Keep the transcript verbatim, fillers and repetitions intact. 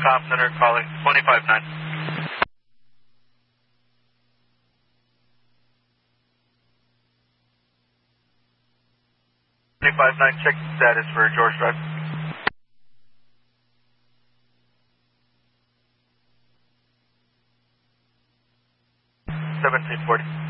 Comm Center calling twenty-five nine. twenty-five nine, check status for George Drive. seventeen forty.